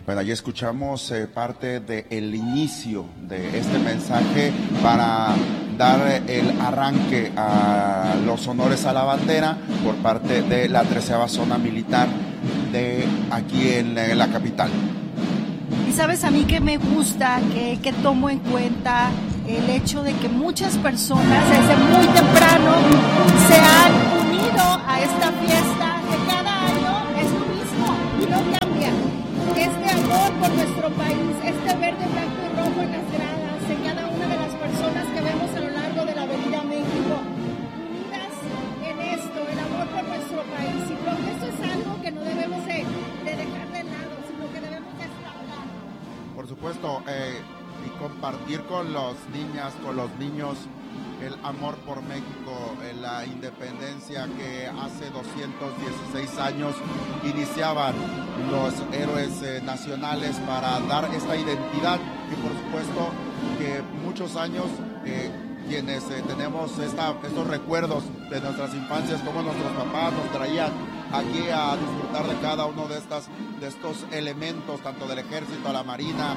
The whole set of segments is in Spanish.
Bueno, allí escuchamos parte del inicio de este mensaje para dar el arranque a los honores a la bandera por parte de la 13ª Zona Militar de aquí en la capital. Y sabes, a mí que me gusta, que tomo en cuenta el hecho de que muchas personas desde muy temprano se han unido a esta fiesta, que cada año es lo mismo y no cambia. Este amor por nuestro país, este verde, blanco y rojo en las gradas, en cada una de las personas que vemos a lo largo de la Avenida México, unidas en esto, el amor por nuestro país. Y creo que esto es algo que no debemos de dejar de lado, sino que debemos de establecer. Por supuesto, y compartir con las niñas, con los niños, el amor por México, la independencia que hace 216 años iniciaban los héroes nacionales para dar esta identidad, y por supuesto que muchos años quienes tenemos estos recuerdos de nuestras infancias, como nuestros papás nos traían aquí a disfrutar de cada uno de estos elementos, tanto del ejército, a la marina,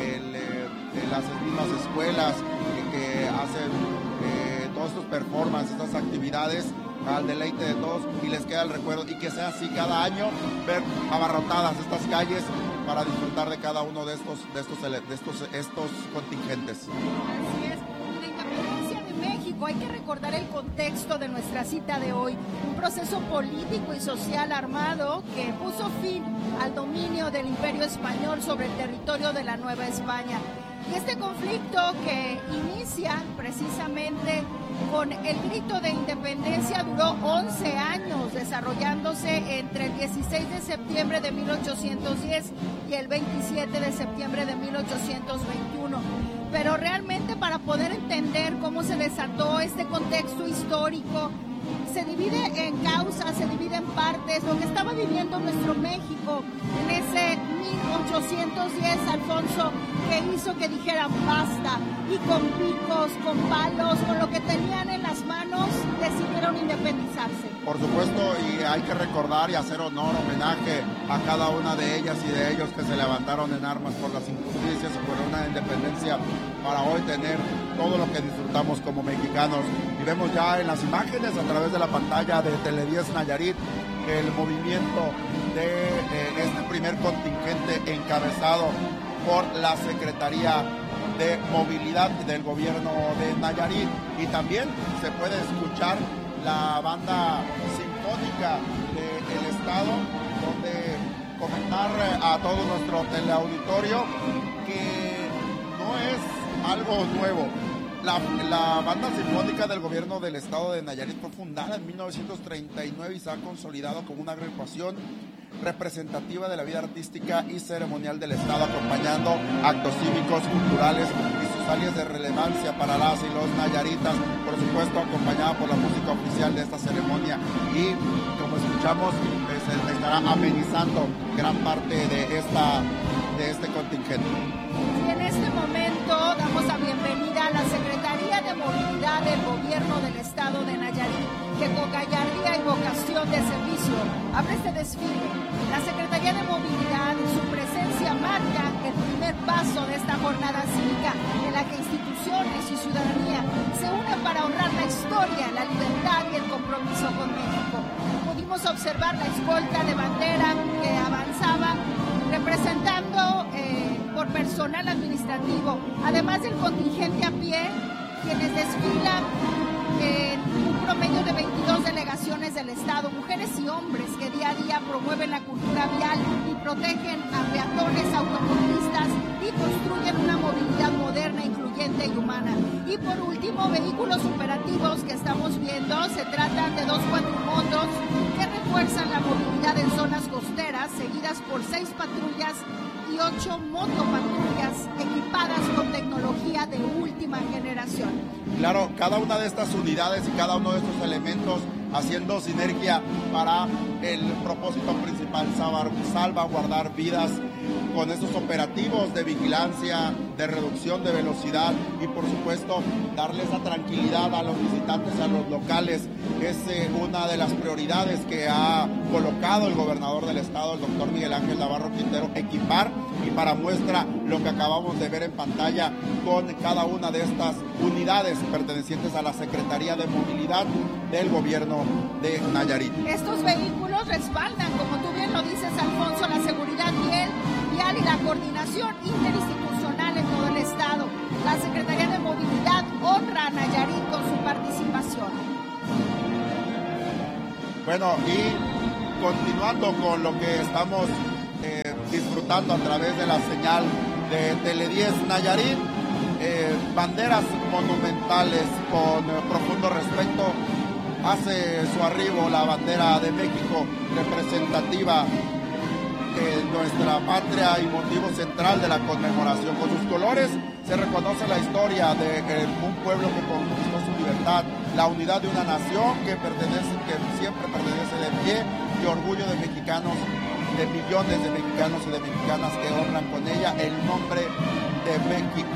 las mismas escuelas que hacen todos estos performances, estas actividades al deleite de todos, y les queda el recuerdo, y que sea así cada año, ver abarrotadas estas calles para disfrutar de cada uno de estos contingentes. Así es. La independencia de México, hay que recordar el contexto de nuestra cita de hoy, un proceso político y social armado que puso fin al dominio del Imperio Español sobre el territorio de la Nueva España. Y este conflicto que inicia precisamente con el grito de independencia duró 11 años, desarrollándose entre el 16 de septiembre de 1810 y el 27 de septiembre de 1821. Pero realmente, para poder entender cómo se desató este contexto histórico, se divide en causas, se divide en partes. Lo que estaba viviendo nuestro México en ese 1810, Alfonso, que hizo que dijeran basta, y con picos, con palos, con lo que tenían en las manos, decidieron independizarse. Por supuesto, y hay que recordar y hacer honor, homenaje a cada una de ellas y de ellos que se levantaron en armas por las injusticias y por una independencia, para hoy tener todo lo que disfrutamos como mexicanos. Y vemos ya en las imágenes a través de la pantalla de Tele10 Nayarit el movimiento de este primer contingente encabezado por la Secretaría de Movilidad del gobierno de Nayarit, y también se puede escuchar la banda sinfónica del estado, donde comentar a todo nuestro teleauditorio que no es algo nuevo. La banda sinfónica del gobierno del estado de Nayarit fue fundada en 1939 y se ha consolidado como una agrupación representativa de la vida artística y ceremonial del estado, acompañando actos cívicos, culturales y sociales de relevancia para las y los nayaritas, por supuesto acompañada por la música oficial de esta ceremonia, y como escuchamos se estará amenizando gran parte de este contingente. Y en este momento damos la bienvenida a la Secretaría de Movilidad del Gobierno del Estado de Nayarit, que con gallardía y vocación de servicio abre este desfile. La Secretaría de Movilidad, su presencia marca el primer paso de esta jornada cívica, en la que instituciones y ciudadanía se unen para honrar la historia, la libertad y el compromiso con México. Pudimos observar la escolta de bandera que avanzaba, representando por personal administrativo, además del contingente a pie, quienes desfilan en un promedio de 22 delegaciones del Estado, mujeres y hombres que día a día promueven la cultura vial y protegen a peatones, automovilistas y construyen una movilidad moderna, incluyente y humana. Y por último, vehículos operativos que estamos viendo. Se tratan de 2 cuatrimotos que refuerzan la movilidad en zonas costeras, seguidas por 6 patrullas y 8 motopatrullas equipadas con tecnología de última generación. Claro, cada una de estas unidades y cada uno de estos elementos haciendo sinergia para el propósito principal, salvaguardar vidas con esos operativos de vigilancia, de reducción de velocidad y por supuesto darle esa tranquilidad a los visitantes, a los locales. Es una de las prioridades que ha colocado el gobernador del estado, el doctor Miguel Ángel Navarro Quintero, equipar, y para muestra lo que acabamos de ver en pantalla con cada una de estas unidades pertenecientes a la Secretaría de Movilidad del gobierno de Nayarit. Estos vehículos respaldan, como tú bien lo dices, Alfonso, la seguridad vial y la coordinación interinstitucional en todo el estado. La Secretaría de Movilidad honra a Nayarit con su participación. Bueno, y continuando con lo que estamos disfrutando a través de la señal de Tele10 Nayarit, banderas monumentales con profundo respeto. Hace su arribo la bandera de México, representativa de nuestra patria y motivo central de la conmemoración. Con sus colores se reconoce la historia de un pueblo que conquistó su libertad, la unidad de una nación que siempre pertenece de pie, y orgullo de mexicanos, de millones de mexicanos y de mexicanas que honran con ella el nombre de México.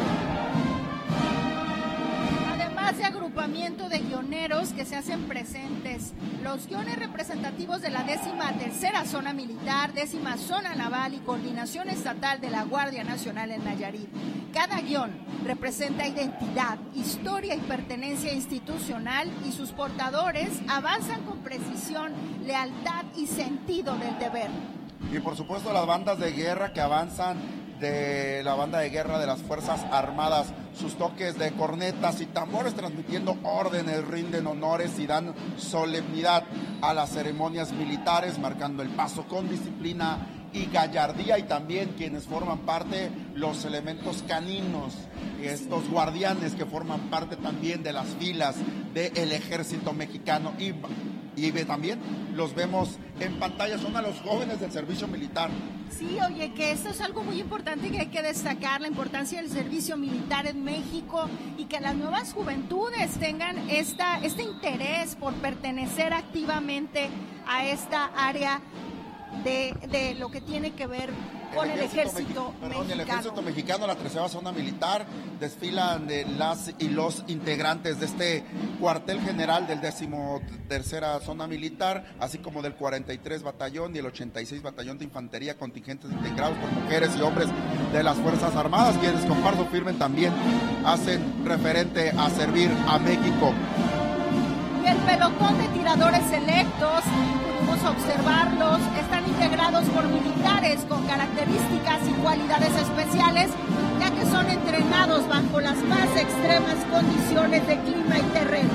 De agrupamiento de guioneros que se hacen presentes, los guiones representativos de la 13ª Zona Militar, 10ª Zona Naval y Coordinación Estatal de la Guardia Nacional en Nayarit. Cada guión representa identidad, historia y pertenencia institucional, y sus portadores avanzan con precisión, lealtad y sentido del deber. Y por supuesto las bandas de guerra que avanzan de la banda de guerra de las Fuerzas Armadas, sus toques de cornetas y tambores transmitiendo órdenes, rinden honores y dan solemnidad a las ceremonias militares, marcando el paso con disciplina y gallardía, y también quienes forman parte, los elementos caninos, estos guardianes que forman parte también de las filas del ejército mexicano, y también los vemos en pantalla, son a los jóvenes del servicio militar. Sí, oye, que esto es algo muy importante que hay que destacar, la importancia del servicio militar en México, y que las nuevas juventudes tengan este interés por pertenecer activamente a esta área de lo que tiene que ver con el ejército mexicano. El ejército mexicano, la 13ª Zona Militar, desfilan las y los integrantes de este cuartel general del 13ª Zona Militar, así como del 43 Batallón y el 86 Batallón de Infantería, contingentes integrados por mujeres y hombres de las Fuerzas Armadas, quienes con paso firme también hacen referente a servir a México. Y el pelotón de tiradores selectos, pudimos observarlos, están integrados por militares con características y cualidades especiales, ya que son entrenados bajo las más extremas condiciones de clima y terreno.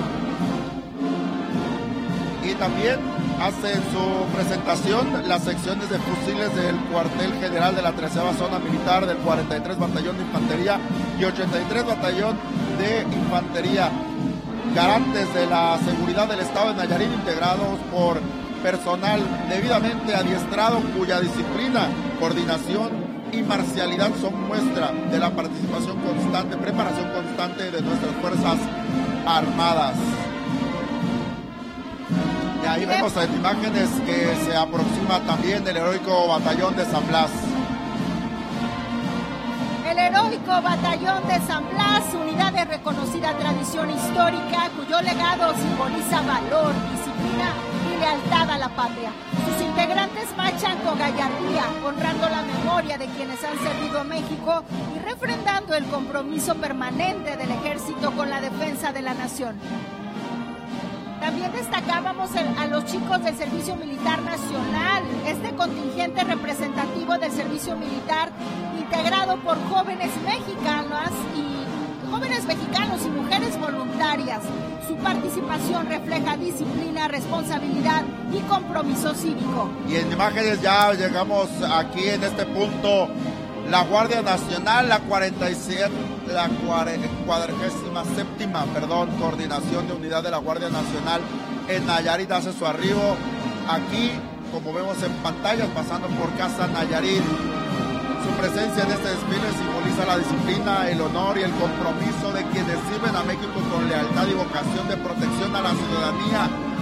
Y también hacen su presentación las secciones de fusiles del cuartel general de la 13ª Zona Militar, del 43 Batallón de Infantería y 83 Batallón de Infantería, garantes de la seguridad del estado de Nayarit, integrados por personal debidamente adiestrado, cuya disciplina, coordinación y marcialidad son muestra de la participación constante, preparación constante de nuestras Fuerzas Armadas. Y ahí vemos en imágenes que se aproxima también el heroico Batallón de San Blas. El heroico Batallón de San Blas, unidad de reconocida tradición histórica, cuyo legado simboliza valor, disciplina y lealtad a la patria. Sus integrantes marchan con gallardía, honrando la memoria de quienes han servido a México y refrendando el compromiso permanente del ejército con la defensa de la nación. También destacábamos a los chicos del Servicio Militar Nacional, este contingente representativo del Servicio Militar integrado por jóvenes mexicanos y mujeres voluntarias. Su participación refleja disciplina, responsabilidad y compromiso cívico. Y en imágenes ya llegamos aquí en este punto. La Guardia Nacional, la 47, la 47ª, Coordinación de Unidad de la Guardia Nacional en Nayarit hace su arribo aquí, como vemos en pantallas, pasando por Casa Nayarit. Su presencia en este desfile simboliza la disciplina, el honor y el compromiso de quienes sirven a México con lealtad y vocación de protección a la ciudadanía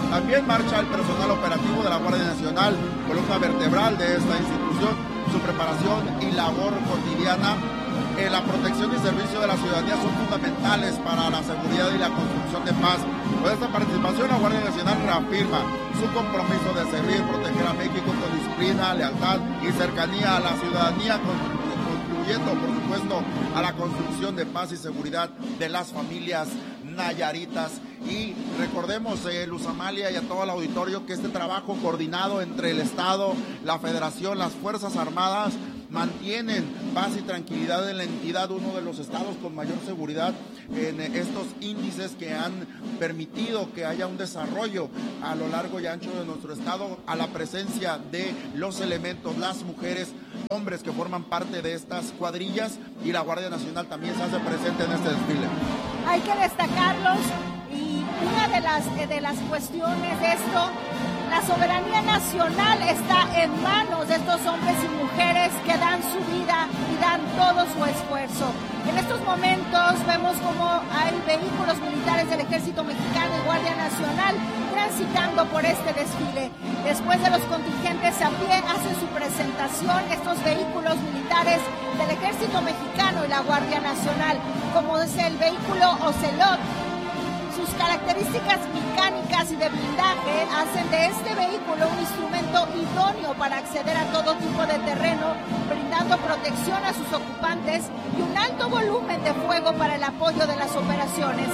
También marcha el personal operativo de la Guardia Nacional, columna vertebral de esta institución. Su preparación y labor cotidiana en la protección y servicio de la ciudadanía son fundamentales para la seguridad y la construcción de paz. Con esta participación, la Guardia Nacional reafirma su compromiso de servir, proteger a México con disciplina, lealtad y cercanía a la ciudadanía, contribuyendo, por supuesto, a la construcción de paz y seguridad de las familias nayaritas. Y recordemos, Luz Amalia, y a todo el auditorio, que este trabajo coordinado entre el Estado, la Federación, las Fuerzas Armadas, mantienen paz y tranquilidad en la entidad, uno de los estados con mayor seguridad en estos índices que han permitido que haya un desarrollo a lo largo y ancho de nuestro estado, a la presencia de los elementos, las mujeres, hombres que forman parte de estas cuadrillas, y la Guardia Nacional también se hace presente en este desfile. Hay que destacarlos, y una de las cuestiones de esto, la soberanía nacional está en manos de estos hombres y mujeres que dan su vida y dan todo su esfuerzo. En estos momentos vemos como hay vehículos militares del Ejército Mexicano y Guardia Nacional transitando por este desfile. Después de los contingentes a pie hacen su presentación estos vehículos militares del Ejército Mexicano y la Guardia Nacional, como es el vehículo Ocelot. Sus características mecánicas y de blindaje hacen de este vehículo un instrumento idóneo para acceder a todo tipo de terreno, brindando protección a sus ocupantes y un alto volumen de fuego para el apoyo de las operaciones.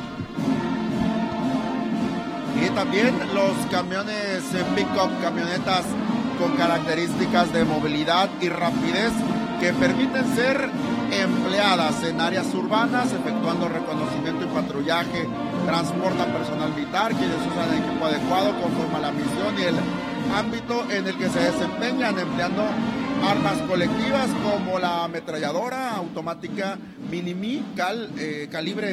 Y también los camiones pick-up, camionetas con características de movilidad y rapidez que permiten ser empleadas en áreas urbanas, efectuando reconocimiento y patrullaje, transportan personal militar, quienes usan el equipo adecuado conforme a la misión y el ámbito en el que se desempeñan, empleando armas colectivas como la ametralladora automática Minimi calibre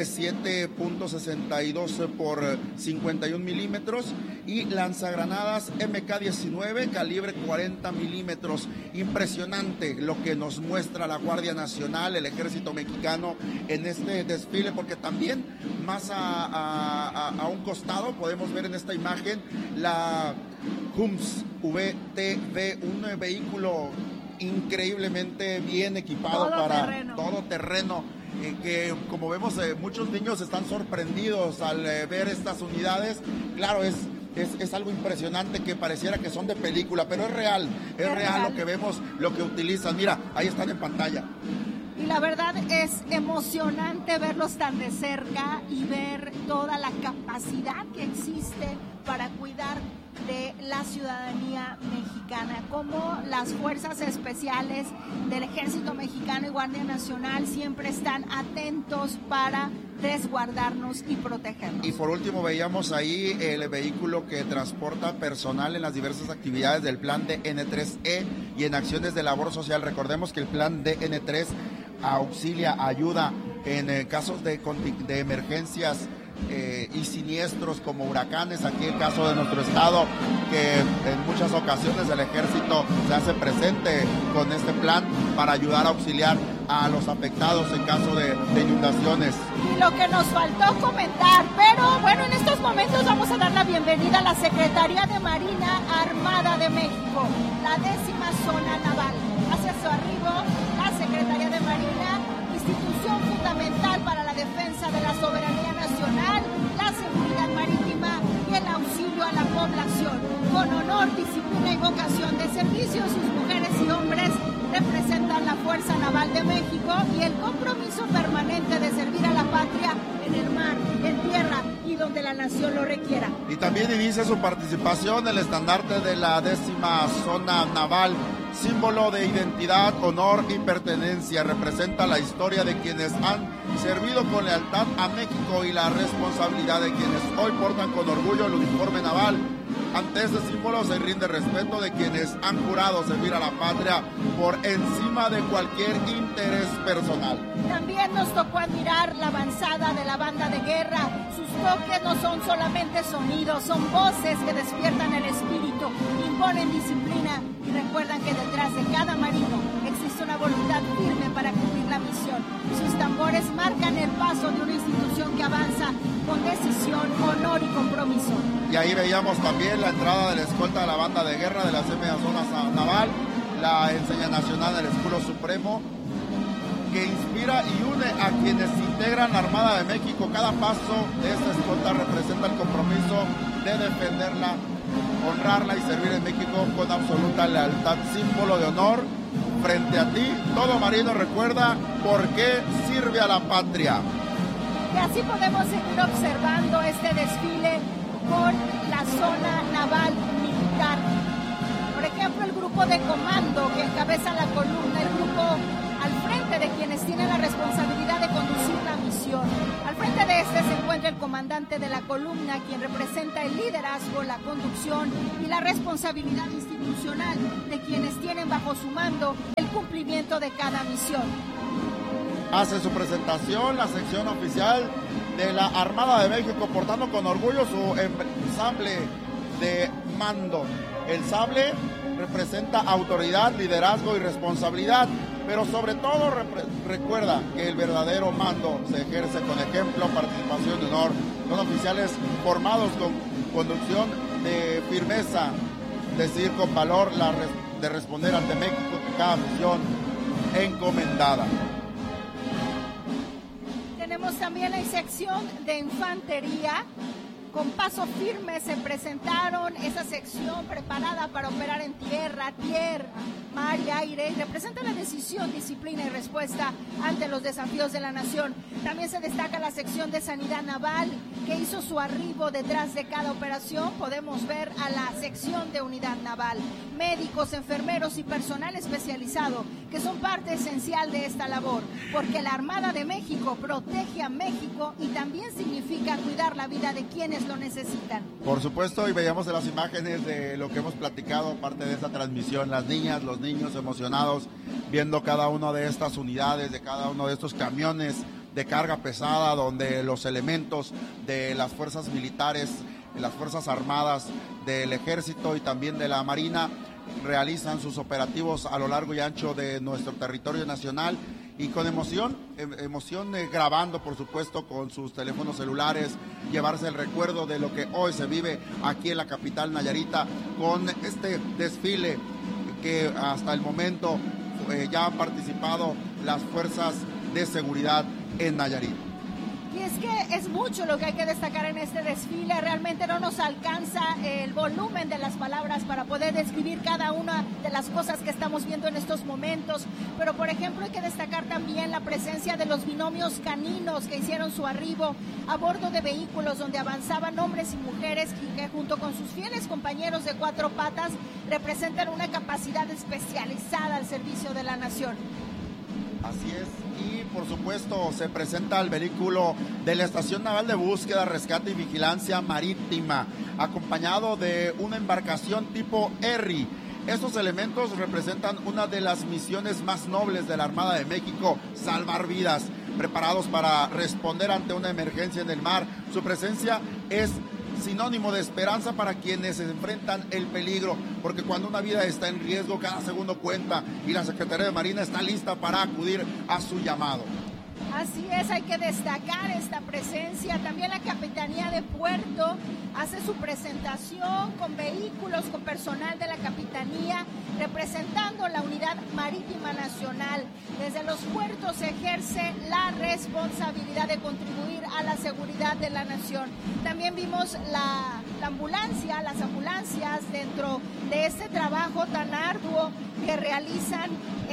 7.62 por 51 milímetros y lanzagranadas MK-19 calibre 40 milímetros. Impresionante lo que nos muestra la Guardia Nacional, el Ejército Mexicano en este desfile, porque también más a un costado podemos ver en esta imagen la HUMS VTV, un vehículo increíblemente bien equipado todo terreno, que como vemos muchos niños están sorprendidos al ver estas unidades. Claro, es algo impresionante, que pareciera que son de película, pero es real lo que vemos, lo que utilizan. Mira, ahí están en pantalla. Y la verdad es emocionante verlos tan de cerca y ver toda la capacidad que existe para cuidar de la ciudadanía mexicana, como las fuerzas especiales del Ejército Mexicano y Guardia Nacional siempre están atentos para resguardarnos y protegernos. Y por último veíamos ahí el vehículo que transporta personal en las diversas actividades del plan DN3E y en acciones de labor social. Recordemos que el plan DN3 auxilia, ayuda en casos de emergencias y siniestros como huracanes. Aquí el caso de nuestro estado, que en muchas ocasiones el ejército se hace presente con este plan para ayudar a auxiliar a los afectados en caso de inundaciones. Y lo que nos faltó comentar, pero bueno, en estos momentos vamos a dar la bienvenida a la Secretaría de Marina Armada de México, la 10ª Zona Naval. Hacia su arribo, la Secretaría de Marina, institución fundamental para la defensa de la soberanía nacional, la seguridad marítima y el auxilio a la población. Con honor, disciplina y vocación de servicio, sus mujeres y hombres representan la Fuerza Naval de México y el compromiso permanente de servir a la patria en el mar, en tierra y donde la nación lo requiera. Y también inicia su participación el estandarte de la 10ª Zona Naval, símbolo de identidad, honor y pertenencia. Representa la historia de quienes han servido con lealtad a México y la responsabilidad de quienes hoy portan con orgullo el uniforme naval. Ante este símbolo se rinde respeto de quienes han jurado servir a la patria por encima de cualquier interés personal. También nos tocó admirar la avanzada de la banda de guerra. Sus toques no son solamente sonidos, son voces que despiertan el espíritu, imponen disciplina y recuerdan que detrás de cada marino existe una voluntad firme para cumplir la la misión. Sus tambores marcan el paso de una institución que avanza con decisión, honor y compromiso. Y ahí veíamos también la entrada de la escolta de la banda de guerra de la CMA Zona Naval, la enseña nacional del Escudo Supremo, que inspira y une a quienes integran la Armada de México. Cada paso de esta escolta representa el compromiso de defenderla, honrarla y servir en México con absoluta lealtad, símbolo de honor frente a ti. Todo marino recuerda por qué sirve a la patria. Y así podemos seguir observando este desfile con la zona naval militar. Por ejemplo, el grupo de comando que encabeza la columna, el grupo al frente de quienes tienen la responsabilidad de conducir la misión. Al frente de este se encuentra el comandante de la columna, quien representa el liderazgo, la conducción y la responsabilidad institucional de quienes tienen bajo su mando el cumplimiento de cada misión. Hace su presentación la sección oficial de la Armada de México, portando con orgullo su sable de mando. El sable representa autoridad, liderazgo y responsabilidad, pero sobre todo recuerda que el verdadero mando se ejerce con ejemplo, participación y honor. Son oficiales formados con conducción de firmeza, decir con valor de responder ante México cada misión encomendada. Tenemos también la sección de infantería. Con paso firme se presentaron esa sección preparada para operar en tierra, mar y aire. Representa la decisión, disciplina y respuesta ante los desafíos de la nación. También se destaca la sección de sanidad naval, que hizo su arribo detrás de cada operación. Podemos ver a la sección de unidad naval, médicos, enfermeros y personal especializado, que son parte esencial de esta labor, porque la Armada de México protege a México y también significa cuidar la vida de quienes lo necesitan. Por supuesto, y veíamos en las imágenes de lo que hemos platicado, parte de esta transmisión, las niñas, los niños emocionados, viendo cada una de estas unidades, de cada uno de estos camiones de carga pesada, donde los elementos de las fuerzas militares, de las fuerzas armadas, del ejército y también de la marina, realizan sus operativos a lo largo y ancho de nuestro territorio nacional, y con emoción grabando, por supuesto, con sus teléfonos celulares, llevarse el recuerdo de lo que hoy se vive aquí en la capital Nayarita, con este desfile que hasta el momento ya han participado las fuerzas de seguridad en Nayarit. Y es que es mucho lo que hay que destacar en este desfile. Realmente no nos alcanza el volumen de las palabras para poder describir cada una de las cosas que estamos viendo en estos momentos. Pero, por ejemplo, hay que destacar también la presencia de los binomios caninos que hicieron su arribo a bordo de vehículos donde avanzaban hombres y mujeres que, junto con sus fieles compañeros de cuatro patas, representan una capacidad especializada al servicio de la nación. Así es, y por supuesto se presenta el vehículo de la Estación Naval de Búsqueda, Rescate y Vigilancia Marítima, acompañado de una embarcación tipo Erie. Estos elementos representan una de las misiones más nobles de la Armada de México, salvar vidas, preparados para responder ante una emergencia en el mar. Su presencia es sinónimo de esperanza para quienes enfrentan el peligro, porque cuando una vida está en riesgo, cada segundo cuenta, y la Secretaría de Marina está lista para acudir a su llamado. Así es, hay que destacar esta presencia. También la Capitanía de Puerto hace su presentación con vehículos, con personal de la Capitanía, representando la Unidad Marítima Nacional. Desde los puertos se ejerce la responsabilidad de contribuir a la seguridad de la nación. También vimos las ambulancias dentro de este trabajo tan arduo que realizan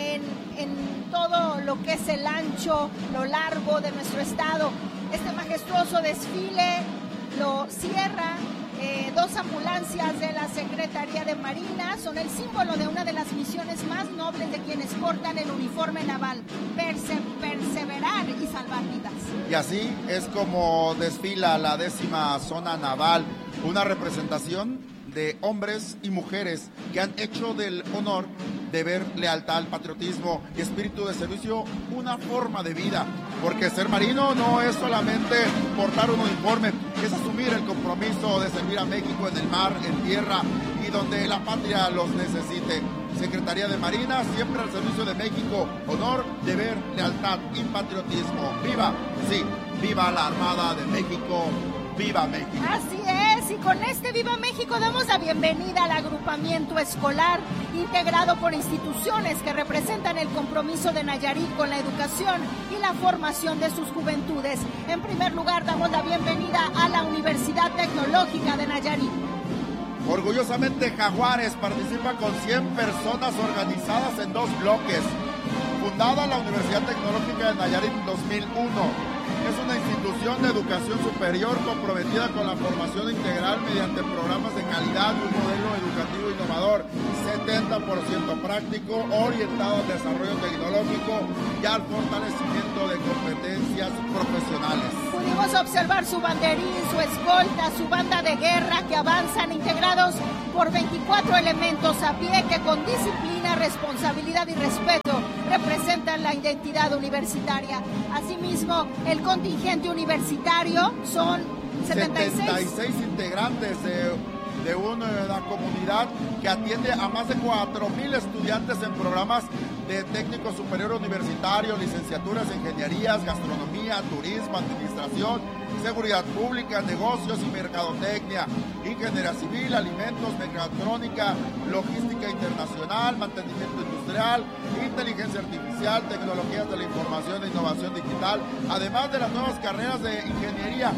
en todo lo que es el ancho, lo largo de nuestro estado. Este majestuoso desfile lo cierra dos ambulancias de la Secretaría de Marina. Son el símbolo de una de las misiones más nobles de quienes portan el uniforme naval: perseverar y salvar vidas. Y así es como desfila la 10ª Zona Naval, una representación de hombres y mujeres que han hecho del honor, deber, lealtad, patriotismo y espíritu de servicio una forma de vida, porque ser marino no es solamente portar un uniforme, es asumir el compromiso de servir a México en el mar, en tierra, y donde la patria los necesite. Secretaría de Marina, siempre al servicio de México. Honor, deber, lealtad y patriotismo. ¡Viva! Sí, viva la Armada de México. ¡Viva México! Así es, y con este Viva México damos la bienvenida al agrupamiento escolar integrado por instituciones que representan el compromiso de Nayarit con la educación y la formación de sus juventudes. En primer lugar, damos la bienvenida a la Universidad Tecnológica de Nayarit. Orgullosamente Jaguares participa con 100 personas organizadas en 2 bloques. Fundada la Universidad Tecnológica de Nayarit en 2001. Es una institución de educación superior comprometida con la formación integral mediante programas de calidad y un modelo educativo innovador, 70% práctico, orientado al desarrollo tecnológico y al fortalecimiento de competencias profesionales. Pudimos observar su banderín, su escolta, su banda de guerra que avanzan integrados por 24 elementos a pie que con disciplina, responsabilidad y respeto representan la identidad universitaria. Asimismo, el contingente universitario son 76 integrantes de una comunidad que atiende a más de 4,000 estudiantes en programas de técnico superior universitario, licenciaturas, ingenierías, gastronomía, turismo, administración, seguridad pública, negocios y mercadotecnia, ingeniería civil, alimentos, mecatrónica, logística internacional, mantenimiento industrial, inteligencia artificial, tecnologías de la información e innovación digital, además de las nuevas carreras de ingeniería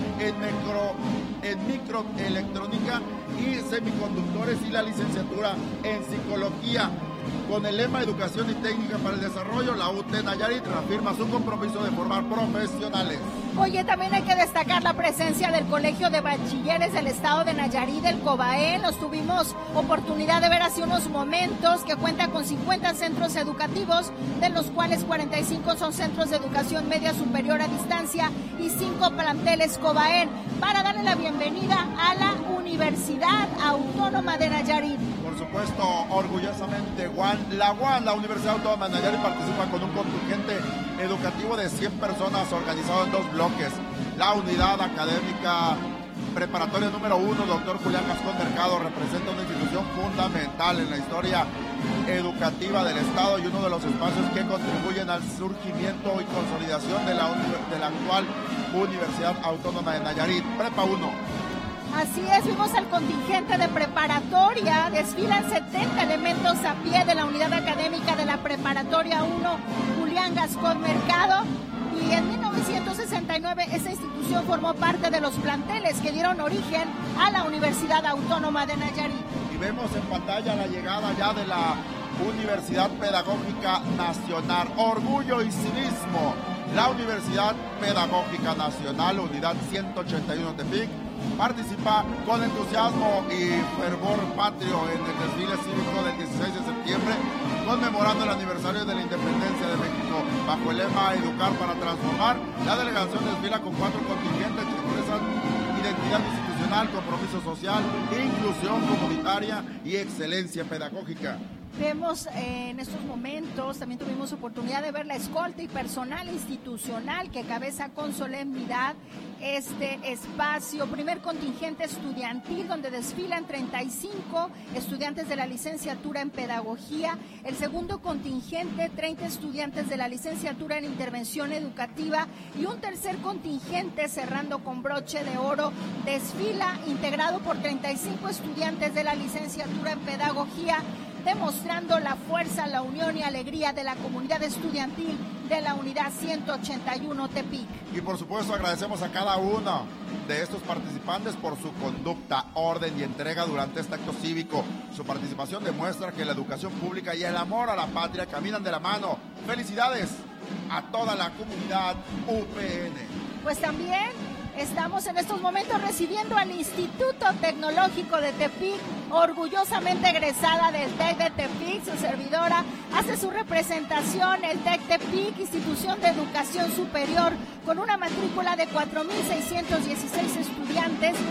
en microelectrónica y semiconductores y la licenciatura en psicología. Con el lema Educación y Técnica para el Desarrollo, la UT Nayarit reafirma su compromiso de formar profesionales. Oye, también hay que destacar la presencia del Colegio de Bachilleres del Estado de Nayarit, el COBAE. Nos tuvimos oportunidad de ver hace unos momentos que cuenta con 50 centros educativos, de los cuales 45 son centros de educación media superior a distancia y 5 planteles COBAE, para darle la bienvenida a la Universidad Autónoma de Nayarit. Por supuesto, orgullosamente, la Universidad Autónoma de Nayarit participa con un contingente educativo de 100 personas organizado en 2 bloques. La unidad académica preparatoria número 1, doctor Julián Gascón Mercado, representa una institución fundamental en la historia educativa del Estado y uno de los espacios que contribuyen al surgimiento y consolidación de la actual Universidad Autónoma de Nayarit. Prepa 1. Así es, vimos al contingente de preparatoria, desfilan 70 elementos a pie de la unidad académica de la preparatoria 1, Julián Gascón Mercado, y en 1969 esa institución formó parte de los planteles que dieron origen a la Universidad Autónoma de Nayarit. Y vemos en pantalla la llegada ya de la Universidad Pedagógica Nacional, orgullo y civismo. La Universidad Pedagógica Nacional, unidad 181 Tepic, participa con entusiasmo y fervor patrio en el desfile cívico del 16 de septiembre, conmemorando el aniversario de la independencia de México. Bajo el lema Educar para Transformar, la delegación desfila con 4 contingentes que expresan identidad institucional, compromiso social, inclusión comunitaria y excelencia pedagógica. Vemos en estos momentos, también tuvimos oportunidad de ver la escolta y personal institucional que cabeza con solemnidad este espacio. Primer contingente estudiantil, donde desfilan 35 estudiantes de la licenciatura en Pedagogía. El segundo contingente, 30 estudiantes de la licenciatura en Intervención Educativa. Y un tercer contingente, cerrando con broche de oro, desfila integrado por 35 estudiantes de la licenciatura en Pedagogía, demostrando la fuerza, la unión y alegría de la comunidad estudiantil de la unidad 181 Tepic. Y por supuesto agradecemos a cada uno de estos participantes por su conducta, orden y entrega durante este acto cívico. Su participación demuestra que la educación pública y el amor a la patria caminan de la mano. ¡Felicidades a toda la comunidad UPN! Pues también estamos en estos momentos recibiendo al Instituto Tecnológico de Tepic, orgullosamente egresada del TEC de Tepic. Su servidora hace su representación. El TEC Tepic, institución de educación superior con una matrícula de 4,616 estudiantes y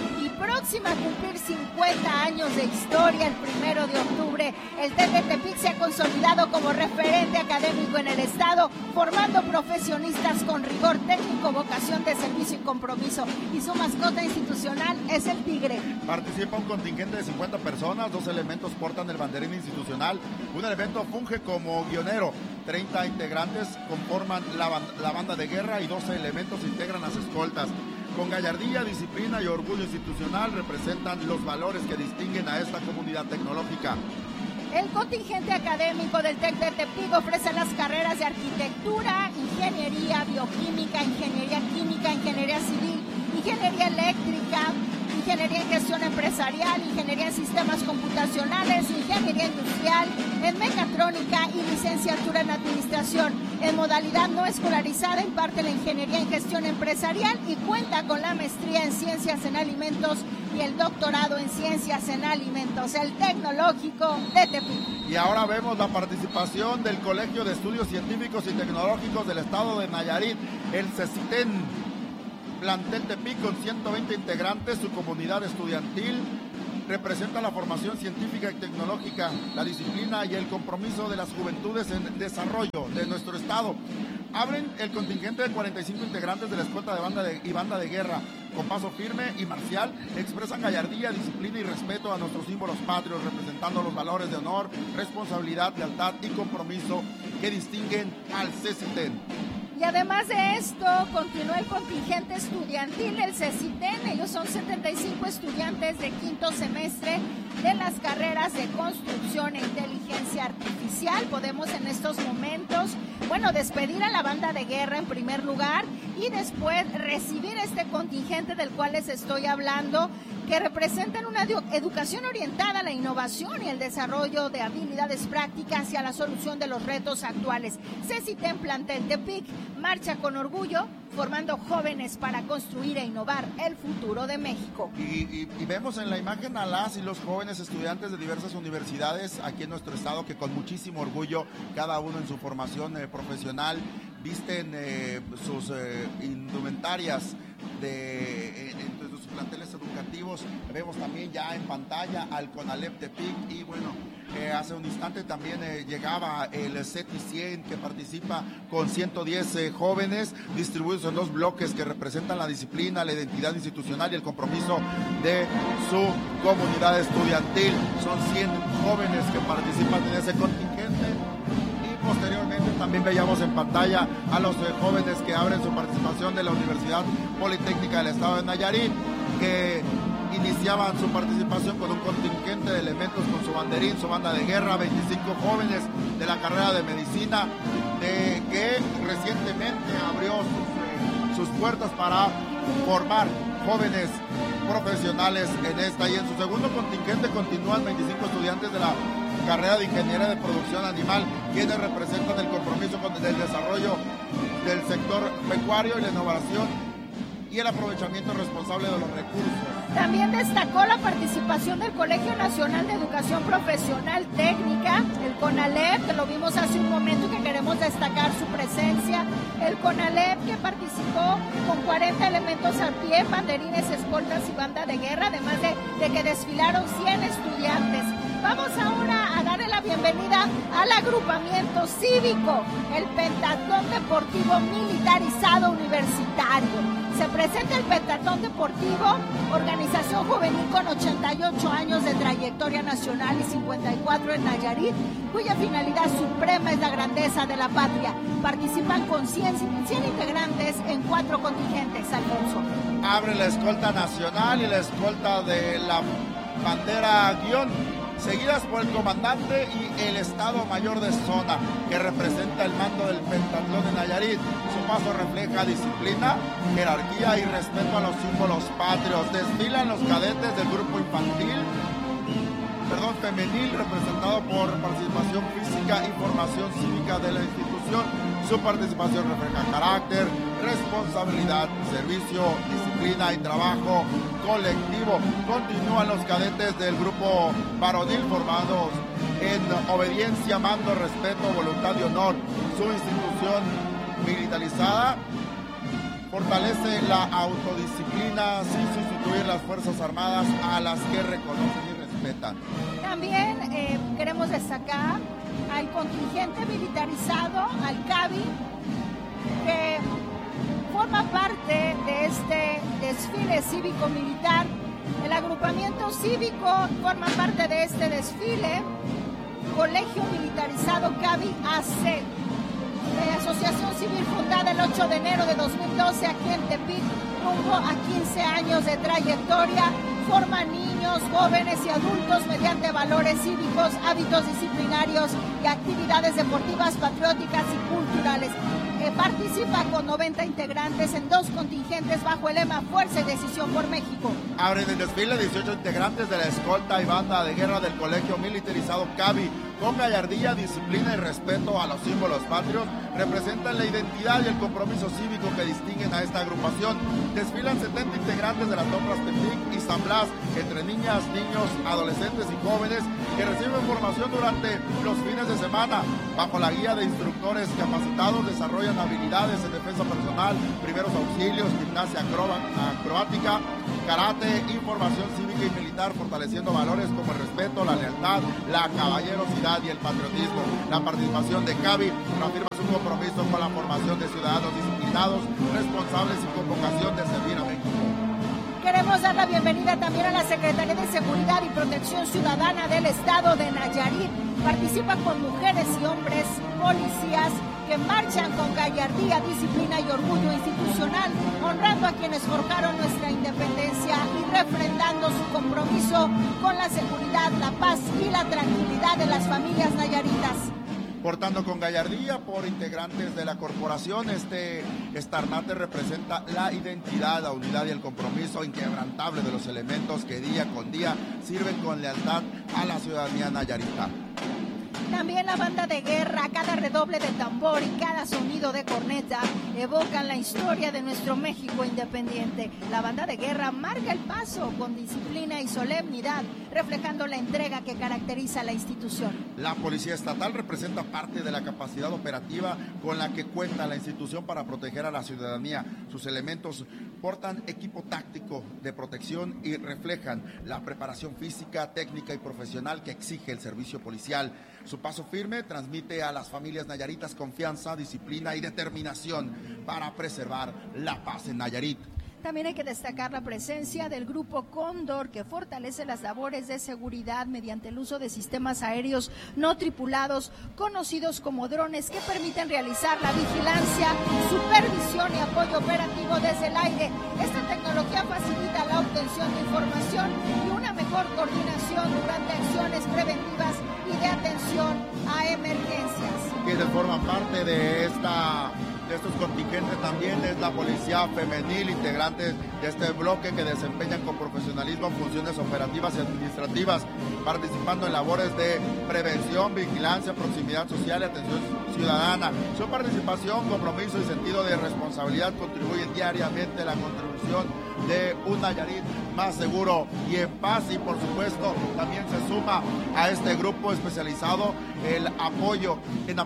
próxima a cumplir 50 años de historia, el 1 de octubre, el TEC de Tepic se ha consolidado como referente académico en el estado, formando profesionistas con rigor técnico, vocación de servicio y compromiso. Y su mascota institucional es el tigre. Participa un contingente de 50 personas, 2 elementos portan el banderín institucional, un elemento funge como guionero, 30 integrantes conforman la banda de guerra y 12 elementos integran las escoltas. Con gallardía, disciplina y orgullo institucional representan los valores que distinguen a esta comunidad tecnológica. El contingente académico del TEC de Tepic ofrece las carreras de arquitectura, ingeniería bioquímica, ingeniería química, ingeniería civil, ingeniería eléctrica, ingeniería en gestión empresarial, ingeniería en sistemas computacionales, ingeniería industrial, en mecatrónica y licenciatura en administración. En modalidad no escolarizada imparte la ingeniería en gestión empresarial y cuenta con la maestría en ciencias en alimentos y el doctorado en ciencias en alimentos, el Tecnológico de Tepic. Y ahora vemos la participación del Colegio de Estudios Científicos y Tecnológicos del Estado de Nayarit, el CECITEN. Plantel Tepic con 120 integrantes, su comunidad estudiantil representa la formación científica y tecnológica, la disciplina y el compromiso de las juventudes en desarrollo de nuestro estado. Abren el contingente de 45 integrantes de la escolta de banda de guerra. Con paso firme y marcial, expresan gallardía, disciplina y respeto a nuestros símbolos patrios, representando los valores de honor, responsabilidad, lealtad y compromiso que distinguen al CECITEN. Y además de esto, continúa el contingente estudiantil del CECITEN. Ellos son 75 estudiantes de quinto semestre de las carreras de construcción e inteligencia artificial. Podemos en estos momentos, despedir a la banda de guerra en primer lugar y después recibir este contingente del cual les estoy hablando, que representan una educación orientada a la innovación y el desarrollo de habilidades prácticas y a la solución de los retos actuales. CECITEN Plantel Tepic marcha con orgullo, formando jóvenes para construir e innovar el futuro de México. Y vemos en la imagen a las y los jóvenes estudiantes de diversas universidades aquí en nuestro estado que con muchísimo orgullo, cada uno en su formación profesional, visten sus indumentarias entre sus planteles educativos. Vemos también ya en pantalla al CONALEP Tepic y hace un instante también llegaba el CETI 100 que participa con 110 jóvenes distribuidos en 2 bloques que representan la disciplina, la identidad institucional y el compromiso de su comunidad estudiantil. Son 100 jóvenes que participan en ese contingente. Posteriormente también veíamos en pantalla a los jóvenes que abren su participación de la Universidad Politécnica del Estado de Nayarit, que iniciaban su participación con un contingente de elementos con su banderín, su banda de guerra, 25 jóvenes de la carrera de medicina, que recientemente abrió sus puertas para formar jóvenes profesionales en esta. Y en su segundo contingente continúan 25 estudiantes de la carrera de Ingeniería de Producción Animal, quienes representan el compromiso con el desarrollo del sector pecuario y la innovación y el aprovechamiento responsable de los recursos. También destacó la participación del Colegio Nacional de Educación Profesional Técnica, el CONALEP, que lo vimos hace un momento y que queremos destacar su presencia. El CONALEP, que participó con 40 elementos al pie, banderines, escoltas y banda de guerra, además de que desfilaron 100 estudiantes. Vamos ahora a darle la bienvenida al agrupamiento cívico, el Pentatlón Deportivo Militarizado Universitario. Se presenta el Pentatlón Deportivo, organización juvenil con 88 años de trayectoria nacional y 54 en Nayarit, cuya finalidad suprema es la grandeza de la patria. Participan con 100 integrantes en 4 contingentes, Alfonso. Abre la escolta nacional y la escolta de la bandera guión, seguidas por el comandante y el Estado Mayor de Zona, que representa el mando del Pentatlón de Nayarit. Su paso refleja disciplina, jerarquía y respeto a los símbolos patrios. Desfilan los cadetes del grupo femenil, representado por participación física y formación cívica de la institución. Su participación refleja carácter, responsabilidad, servicio, disciplina y trabajo colectivo. Continúan los cadetes del grupo varonil formados en obediencia, mando, respeto, voluntad y honor. Su institución militarizada fortalece la autodisciplina sin sustituir las Fuerzas Armadas a las que reconocen y respetan. También queremos destacar al contingente militarizado, al CAVI, que forma parte de este desfile cívico-militar. El agrupamiento cívico forma parte de este desfile. Colegio Militarizado CAVI AC, asociación civil fundada el 8 de enero de 2012 aquí en Tepic, rumbo a 15 años de trayectoria. Forma niños, jóvenes y adultos mediante valores cívicos, hábitos disciplinarios y actividades deportivas, patrióticas y culturales. Participa con 90 integrantes en 2 contingentes bajo el lema Fuerza y Decisión por México. Abren el desfile 18 integrantes de la escolta y banda de guerra del Colegio Militarizado CAVI. Con gallardía, disciplina y respeto a los símbolos patrios, representan la identidad y el compromiso cívico que distinguen a esta agrupación. Desfilan 70 integrantes de las tropas Tepic y San Blas, entre niñas, niños, adolescentes y jóvenes que reciben formación durante los fines de semana. Bajo la guía de instructores capacitados, desarrollan habilidades en defensa personal, primeros auxilios, gimnasia acrobática, karate y formación cívica y militar, fortaleciendo valores como el respeto, la lealtad, la caballerosidad y el patriotismo. La participación de CAVI afirma su compromiso con la formación de ciudadanos disciplinados, responsables y con vocación de servir a México. Queremos dar la bienvenida también a la Secretaría de Seguridad y Protección Ciudadana del Estado de Nayarit. Participa con mujeres y hombres, policías, que marchan con gallardía, disciplina y orgullo institucional, honrando a quienes forjaron nuestra independencia y refrendando su compromiso con la seguridad, la paz y la tranquilidad de las familias nayaritas. Portando con gallardía por integrantes de la corporación, este estandarte representa la identidad, la unidad y el compromiso inquebrantable de los elementos que día con día sirven con lealtad a la ciudadanía nayarita. También la banda de guerra, cada redoble de tambor y cada sonido de corneta evocan la historia de nuestro México independiente. La banda de guerra marca el paso con disciplina y solemnidad, reflejando la entrega que caracteriza a la institución. La Policía Estatal representa parte de la capacidad operativa con la que cuenta la institución para proteger a la ciudadanía. Sus elementos portan equipo táctico de protección y reflejan la preparación física, técnica y profesional que exige el servicio policial. Su paso firme transmite a las familias nayaritas confianza, disciplina y determinación para preservar la paz en Nayarit. También hay que destacar la presencia del Grupo Cóndor, que fortalece las labores de seguridad mediante el uso de sistemas aéreos no tripulados, conocidos como drones, que permiten realizar la vigilancia, supervisión y apoyo operativo desde el aire. Esta tecnología facilita la obtención de información y una mejor coordinación durante acciones preventivas y de atención a emergencias. Quienes forman parte de estos contingentes también es la policía femenil, integrantes de este bloque que desempeñan con profesionalismo funciones operativas y administrativas, participando en labores de prevención, vigilancia, proximidad social y atención ciudadana. Su participación, compromiso y sentido de responsabilidad contribuyen diariamente a la contribución de un Nayarit más seguro y en paz, y por supuesto también se suma a este grupo especializado en apoyo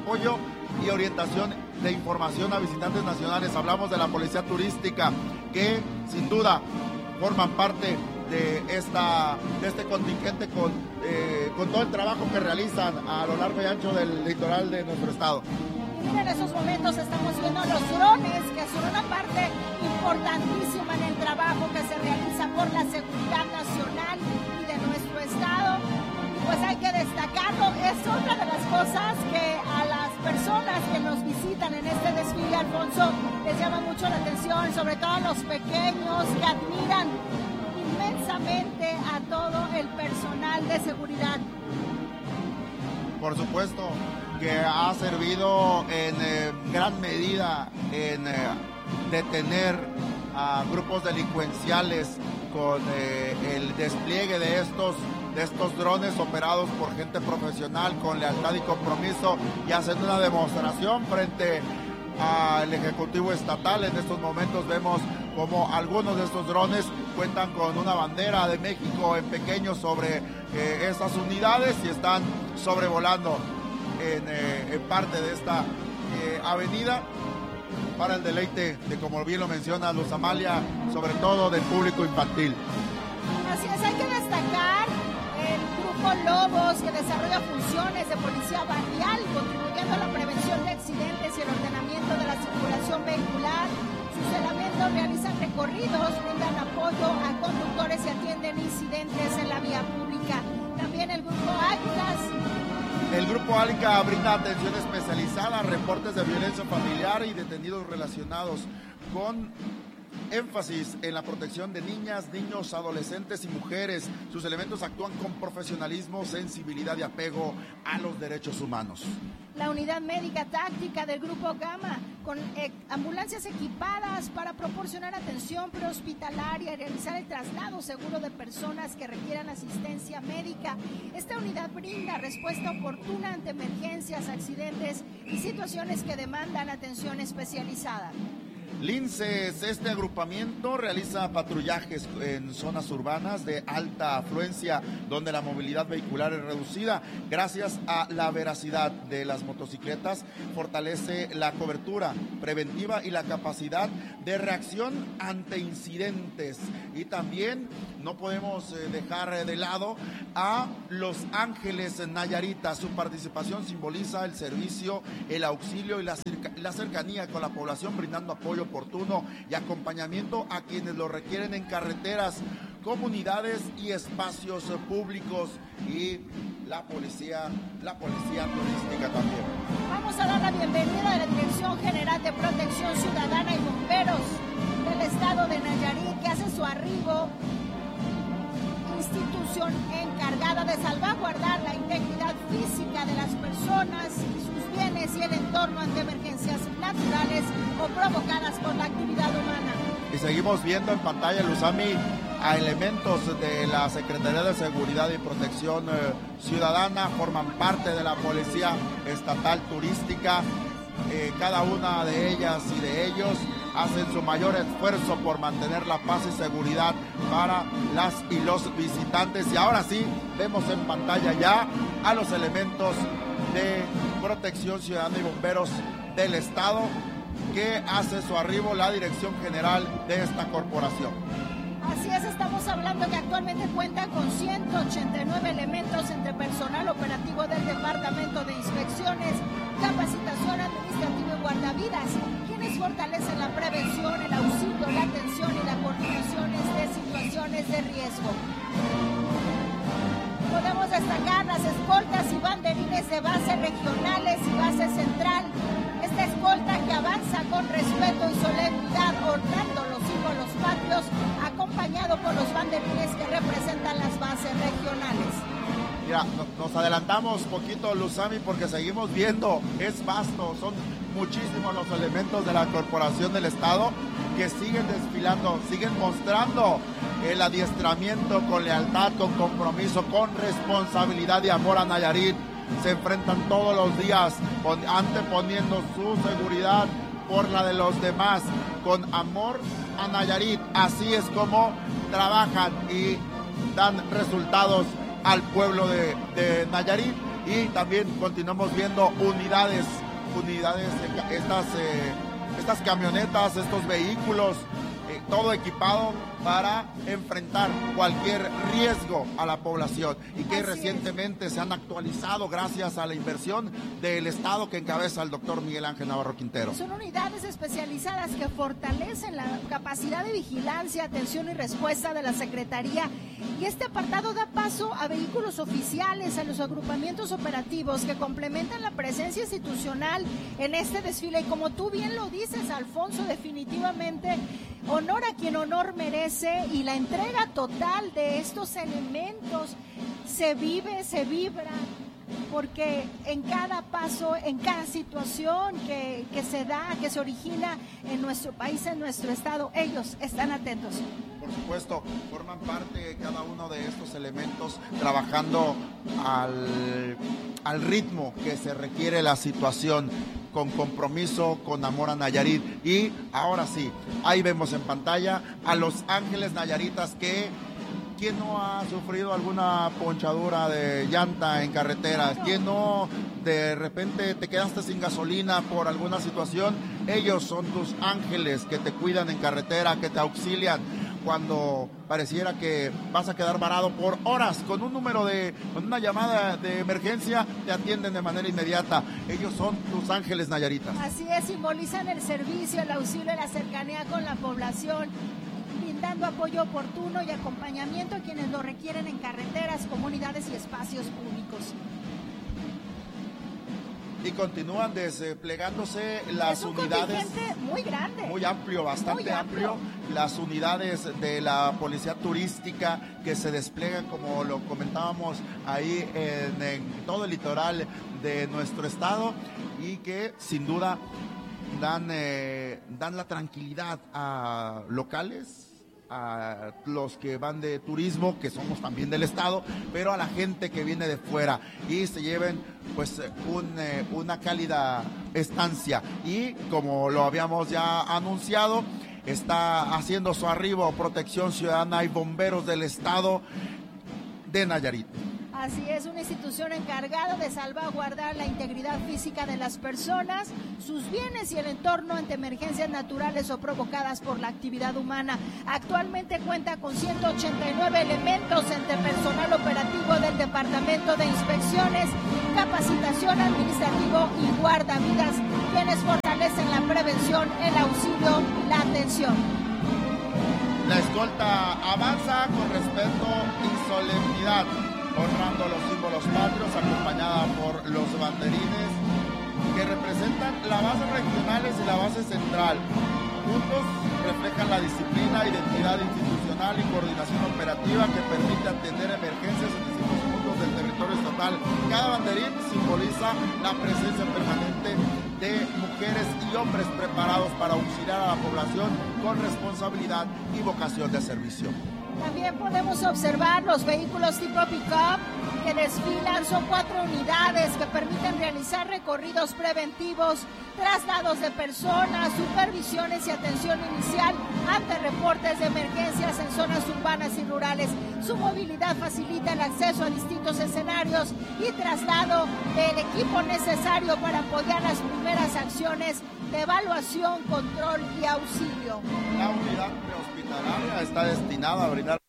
y orientación de información a visitantes nacionales. Hablamos de la policía turística, que sin duda forman parte de este contingente con todo el trabajo que realizan a lo largo y ancho del litoral de nuestro estado. En esos momentos estamos viendo los drones, que son una parte importantísima en el trabajo que se realiza por la seguridad nacional y de nuestro estado. Pues hay que destacarlo, es otra de las cosas que a las personas que nos visitan en este desfile, Alfonso, les llama mucho la atención, sobre todo a los pequeños que admiran inmensamente a todo el personal de seguridad. Por supuesto que ha servido en gran medida en detener a grupos delincuenciales con el despliegue de estos drones operados por gente profesional con lealtad y compromiso, y hacen una demostración frente al Ejecutivo Estatal. En estos momentos vemos como algunos de estos drones cuentan con una bandera de México en pequeño sobre estas unidades y están sobrevolando en parte de esta avenida, para el deleite de, como bien lo menciona Luz Amalia, sobre todo del público infantil. Así es, hay que destacar el Grupo Lobos, que desarrolla funciones de policía barrial, contribuyendo a la prevención de accidentes y el ordenamiento de la circulación vehicular. Sus elementos realizan recorridos, brindan apoyo a conductores y atienden incidentes en la vía pública. También el Grupo Águilas. El Grupo Álica brinda atención especializada a reportes de violencia familiar y detenidos relacionados, con énfasis en la protección de niñas, niños, adolescentes y mujeres. Sus elementos actúan con profesionalismo, sensibilidad y apego a los derechos humanos. La unidad médica táctica del Grupo Gama, con ambulancias equipadas para proporcionar atención prehospitalaria y realizar el traslado seguro de personas que requieran asistencia médica. Esta unidad brinda respuesta oportuna ante emergencias, accidentes y situaciones que demandan atención especializada. Linces, este agrupamiento realiza patrullajes en zonas urbanas de alta afluencia donde la movilidad vehicular es reducida. Gracias a la veracidad de las motocicletas, fortalece la cobertura preventiva y la capacidad de reacción ante incidentes. Y también no podemos dejar de lado a Los Ángeles Nayarita. Su participación simboliza el servicio, el auxilio y la cercanía con la población, brindando apoyo oportuno y acompañamiento a quienes lo requieren en carreteras, comunidades y espacios públicos. Y la policía turística también. Vamos a dar la bienvenida a la Dirección General de Protección Ciudadana y Bomberos del Estado de Nayarit, que hace su arribo, institución encargada de salvaguardar la integridad física de las personas y sus bienes y el entorno ante emergencias naturales o provocadas por la actividad humana. Y seguimos viendo en pantalla, Luzami, a elementos de la Secretaría de Seguridad y Protección Ciudadana, forman parte de la Policía Estatal Turística. Cada una de ellas y de ellos hacen su mayor esfuerzo por mantener la paz y seguridad para las y los visitantes. Y ahora sí, vemos en pantalla ya a los elementos de Protección Ciudadana y Bomberos del Estado, que hace su arribo la Dirección General de esta corporación. Así es, estamos hablando que actualmente cuenta con 189 elementos entre personal operativo del Departamento de Inspecciones, Capacitación Administrativa y Guardavidas, quienes fortalecen la prevención, el auxilio, la atención y la coordinación de situaciones de riesgo. Podemos destacar las escoltas y banderines de bases regionales y base central. Esta escolta que avanza con respeto y solemnidad, ornando los símbolos patrios, acompañado por los banderines que representan las bases regionales. Mira, nos adelantamos poquito, Luzami, porque seguimos viendo, es vasto, son muchísimos los elementos de la Corporación del Estado que siguen desfilando, siguen mostrando el adiestramiento con lealtad, con compromiso, con responsabilidad y amor a Nayarit. Se enfrentan todos los días anteponiendo su seguridad por la de los demás, con amor a Nayarit. Así es como trabajan y dan resultados al pueblo de Nayarit. Y también continuamos viendo unidades, estas camionetas, estos vehículos, todo equipado para enfrentar cualquier riesgo a la población, y que recientemente se han actualizado gracias a la inversión del Estado que encabeza el doctor Miguel Ángel Navarro Quintero. Son unidades especializadas que fortalecen la capacidad de vigilancia, atención y respuesta de la Secretaría, y este apartado da paso a vehículos oficiales, a los agrupamientos operativos que complementan la presencia institucional en este desfile. Y como tú bien lo dices, Alfonso, definitivamente honor a quien honor merece, y la entrega total de estos elementos se vive, se vibra, porque en cada paso, en cada situación que se da, que se origina en nuestro país, en nuestro estado, ellos están atentos. Por supuesto, forman parte cada uno de estos elementos trabajando al ritmo que se requiere la situación, con compromiso, con amor a Nayarit. Y ahora sí, ahí vemos en pantalla a Los Ángeles Nayaritas, que ¿quién no ha sufrido alguna ponchadura de llanta en carretera? ¿Quién no de repente te quedaste sin gasolina por alguna situación? Ellos son tus ángeles que te cuidan en carretera, que te auxilian cuando pareciera que vas a quedar varado por horas. Con una llamada de emergencia te atienden de manera inmediata. Ellos son tus ángeles nayaritas. Así es, simbolizan el servicio, el auxilio y la cercanía con la población, brindando apoyo oportuno y acompañamiento a quienes lo requieren en carreteras, comunidades y espacios públicos. Y continúan desplegándose las unidades. Muy grande. Muy amplio, bastante amplio. Las unidades de la policía turística que se despliegan, como lo comentábamos ahí en todo el litoral de nuestro estado, y que sin duda dan la tranquilidad a locales, a los que van de turismo, que somos también del estado, pero a la gente que viene de fuera, y se lleven pues una cálida estancia. Y como lo habíamos ya anunciado, está haciendo su arribo Protección Ciudadana y bomberos del estado de Nayarit. Así es, una institución encargada de salvaguardar la integridad física de las personas, sus bienes y el entorno ante emergencias naturales o provocadas por la actividad humana. Actualmente cuenta con 189 elementos entre personal operativo del Departamento de Inspecciones, Capacitación Administrativo y Guardavidas, quienes fortalecen la prevención, el auxilio, la atención. La escolta avanza con respeto y solemnidad, honrando los símbolos patrios, acompañada por los banderines que representan las bases regionales y la base central. Juntos reflejan la disciplina, identidad institucional y coordinación operativa que permite atender emergencias en distintos puntos del territorio estatal. Cada banderín simboliza la presencia permanente de mujeres y hombres preparados para auxiliar a la población con responsabilidad y vocación de servicio. También podemos observar los vehículos tipo pick-up que desfilan. Son 4 unidades que permiten realizar recorridos preventivos, traslados de personas, supervisiones y atención inicial ante reportes de emergencias en zonas urbanas y rurales. Su movilidad facilita el acceso a distintos escenarios y traslado del equipo necesario para apoyar las primeras acciones de evaluación, control y auxilio. La unidad prehospitalaria está destinada a brindar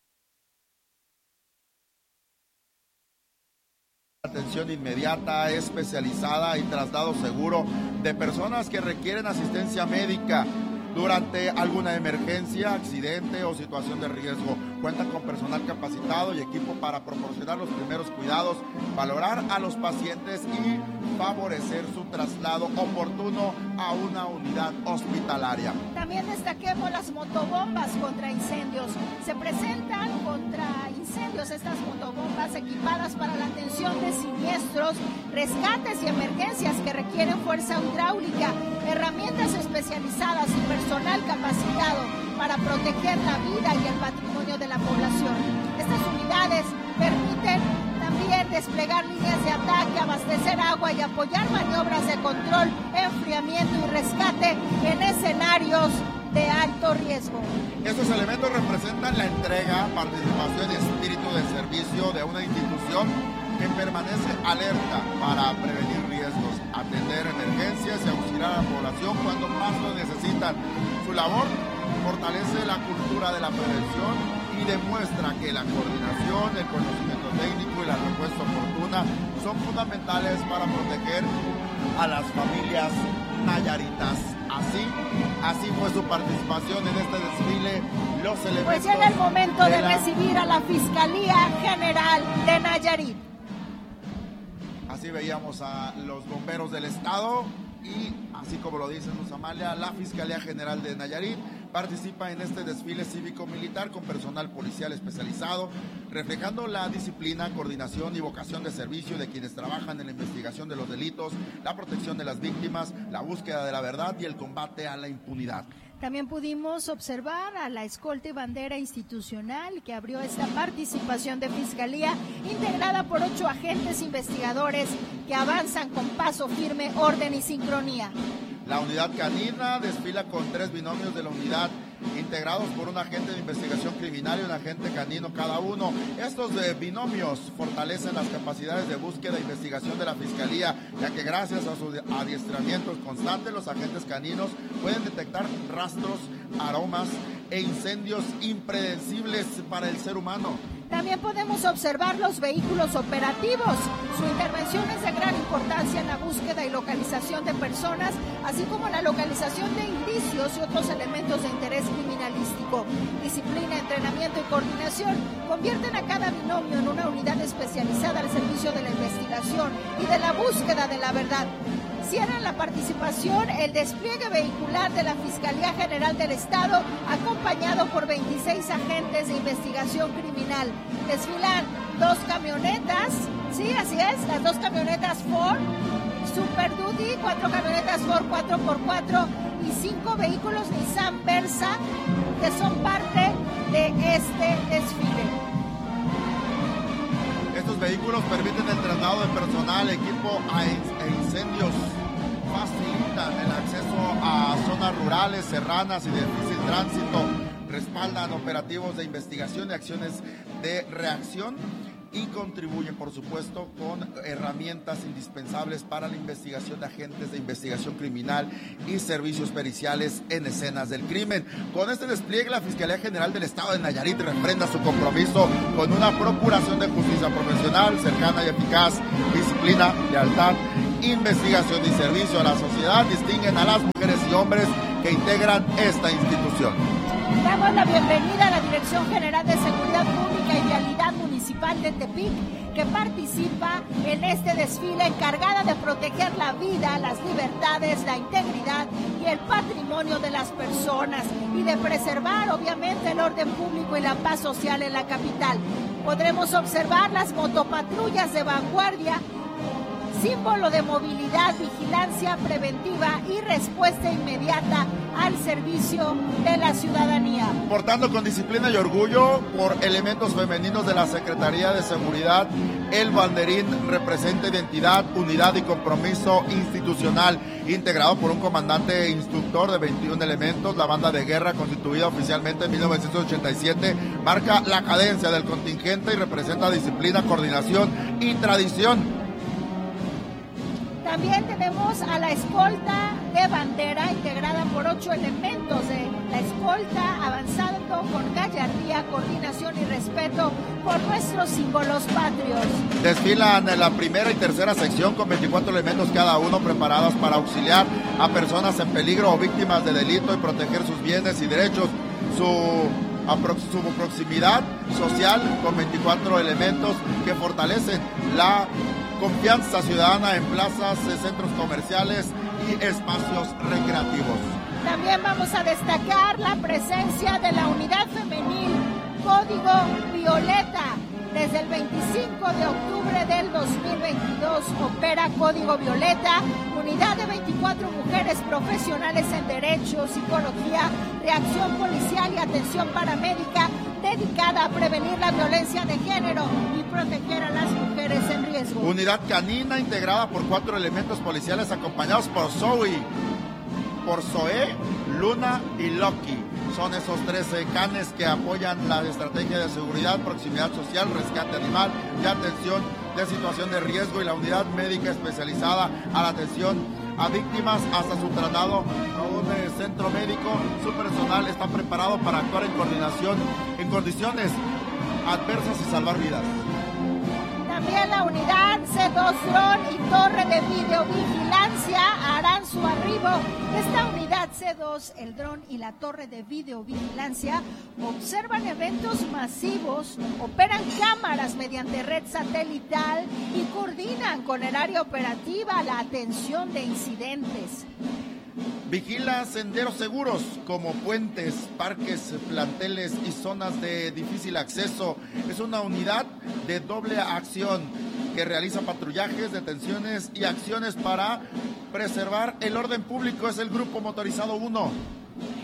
atención inmediata, especializada y traslado seguro de personas que requieren asistencia médica durante alguna emergencia, accidente o situación de riesgo. Cuentan con personal capacitado y equipo para proporcionar los primeros cuidados, valorar a los pacientes y favorecer su traslado oportuno a una unidad hospitalaria. También destaquemos las motobombas contra incendios. Se presentan contra incendios estas motobombas equipadas para la atención de siniestros, rescates y emergencias que requieren fuerza hidráulica, herramientas especializadas y personal capacitado para proteger la vida y el patrimonio de la población. Estas unidades permiten también desplegar líneas de ataque, abastecer agua y apoyar maniobras de control, enfriamiento y rescate en escenarios de alto riesgo. Estos elementos representan la entrega, participación y espíritu de servicio de una institución que permanece alerta para prevenir riesgos, atender emergencias y auxiliar a la población cuando más lo necesitan. Su labor fortalece la cultura de la prevención y demuestra que la coordinación, el conocimiento técnico y la respuesta oportuna son fundamentales para proteger a las familias nayaritas. Así fue su participación en este desfile. Los elementos. Pues llega el momento de recibir a la Fiscalía General de Nayarit. Así veíamos a los bomberos del estado y, así como lo dice Luz Amalia, la Fiscalía General de Nayarit participa en este desfile cívico-militar con personal policial especializado, reflejando la disciplina, coordinación y vocación de servicio de quienes trabajan en la investigación de los delitos, la protección de las víctimas, la búsqueda de la verdad y el combate a la impunidad. También pudimos observar a la escolta y bandera institucional que abrió esta participación de Fiscalía, integrada por 8 agentes investigadores que avanzan con paso firme, orden y sincronía. La unidad canina desfila con 3 binomios de la unidad integrados por un agente de investigación criminal y un agente canino cada uno. Estos binomios fortalecen las capacidades de búsqueda e investigación de la Fiscalía, ya que gracias a sus adiestramientos constantes, los agentes caninos pueden detectar rastros, aromas e incendios impredecibles para el ser humano. También podemos observar los vehículos operativos. Su intervención es de gran importancia en la búsqueda y localización de personas, así como la localización de indicios y otros elementos de interés criminalístico. Disciplina, entrenamiento y coordinación convierten a cada binomio en una unidad especializada al servicio de la investigación y de la búsqueda de la verdad. Cierran la participación el despliegue vehicular de la Fiscalía General del Estado, acompañado por 26 agentes de investigación criminal. Desfilan 2 camionetas, sí, así es, las 2 camionetas Ford Super Duty, 4 camionetas Ford 4x4 y 5 vehículos Nissan Versa, que son parte de este desfile. Estos vehículos permiten el traslado de personal, equipo e incendios, facilitan el acceso a zonas rurales, serranas y de difícil tránsito, respaldan operativos de investigación y acciones de reacción y contribuyen, por supuesto, con herramientas indispensables para la investigación de agentes de investigación criminal y servicios periciales en escenas del crimen. Con este despliegue, la Fiscalía General del Estado de Nayarit refrenda su compromiso con una procuración de justicia profesional, cercana y eficaz, disciplina, lealtad, investigación y servicio a la sociedad. Distinguen a las mujeres y hombres que integran esta institución. Damos la bienvenida a la Dirección General de Seguridad Pública y Vialidad Municipal de Tepic, que participa en este desfile, encargada de proteger la vida, las libertades, la integridad y el patrimonio de las personas y de preservar, obviamente, el orden público y la paz social en la capital. Podremos observar las motopatrullas de vanguardia, símbolo de movilidad, vigilancia preventiva y respuesta inmediata al servicio de la ciudadanía. Portando con disciplina y orgullo por elementos femeninos de la Secretaría de Seguridad, el banderín representa identidad, unidad y compromiso institucional, integrado por un comandante e instructor de 21 elementos. La banda de guerra, constituida oficialmente en 1987, marca la cadencia del contingente y representa disciplina, coordinación y tradición. También tenemos a la escolta de bandera, integrada por 8 elementos de la escolta, avanzando con gallardía, coordinación y respeto por nuestros símbolos patrios. Desfilan en la primera y tercera sección con 24 elementos cada uno, preparados para auxiliar a personas en peligro o víctimas de delito y proteger sus bienes y derechos. Su proximidad social con 24 elementos que fortalecen la confianza ciudadana en plazas, centros comerciales y espacios recreativos. También vamos a destacar la presencia de la unidad femenil Código Violeta. Desde el 25 de octubre del 2022 opera Código Violeta, unidad de 24 mujeres profesionales en Derecho, Psicología, Reacción Policial y Atención Paramédica, dedicada a prevenir la violencia de género y proteger a las mujeres en riesgo. Unidad canina integrada por 4 elementos policiales acompañados por Zoe, Luna y Loki. Son esos 13 canes que apoyan la estrategia de seguridad, proximidad social, rescate animal y atención de situación de riesgo, y la unidad médica especializada a la atención a víctimas hasta su traslado a un centro médico. Su personal está preparado para actuar en coordinación en condiciones adversas y salvar vidas. También la unidad C2 Dron y Torre de Videovigilancia harán su arribo. Esta unidad C2, el dron y la torre de videovigilancia observan eventos masivos, operan cámaras mediante red satelital y coordinan con el área operativa la atención de incidentes. Vigila senderos seguros como puentes, parques, planteles y zonas de difícil acceso. Es una unidad de doble acción que realiza patrullajes, detenciones y acciones para preservar el orden público. Es el Grupo Motorizado 1.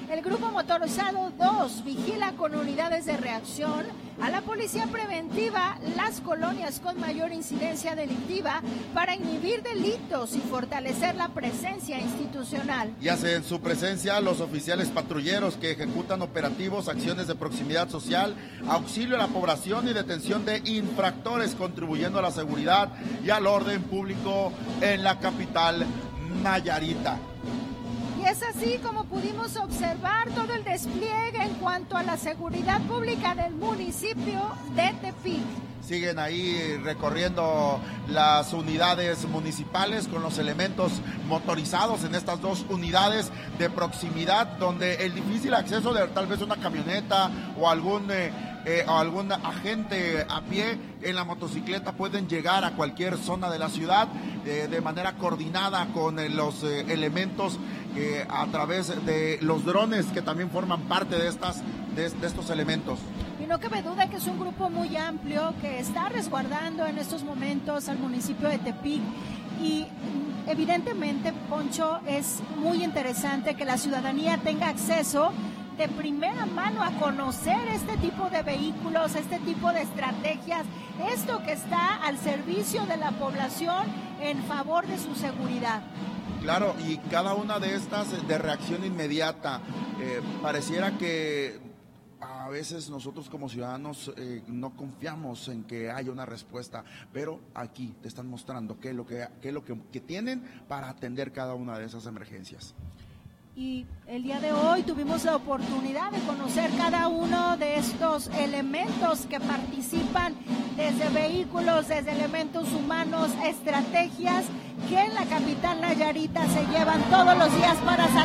El Grupo Motorizado 2 vigila con unidades de reacción a la policía preventiva las colonias con mayor incidencia delictiva para inhibir delitos y fortalecer la presencia institucional. Y hacen su presencia los oficiales patrulleros que ejecutan operativos, acciones de proximidad social, auxilio a la población y detención de infractores, contribuyendo a la seguridad y al orden público en la capital nayarita. Y es así como pudimos observar todo el despliegue en cuanto a la seguridad pública del municipio de Tepic. Siguen ahí recorriendo las unidades municipales con los elementos motorizados en estas dos unidades de proximidad, donde el difícil acceso de tal vez una camioneta o algún agente a pie en la motocicleta pueden llegar a cualquier zona de la ciudad de manera coordinada con los elementos a través de los drones que también forman parte de estos elementos. Y no cabe duda que es un grupo muy amplio que está resguardando en estos momentos al municipio de Tepic. Y evidentemente, Poncho, es muy interesante que la ciudadanía tenga acceso de primera mano a conocer este tipo de vehículos, este tipo de estrategias, esto que está al servicio de la población en favor de su seguridad. Claro, y cada una de estas de reacción inmediata, pareciera que a veces nosotros como ciudadanos no confiamos en que haya una respuesta, pero aquí te están mostrando qué es lo que tienen para atender cada una de esas emergencias. Y el día de hoy tuvimos la oportunidad de conocer cada uno de estos elementos que participan, desde vehículos, desde elementos humanos, estrategias que en la capital nayarita se llevan todos los días para salir